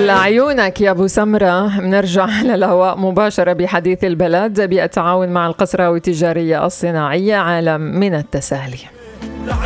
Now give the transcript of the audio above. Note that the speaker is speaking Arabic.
على عيونك يا أبو سمرة. بنرجع على الهواء مباشرة بحديث البلد بالتعاون مع القصراوي التجارية الصناعية. عالم من التسالي.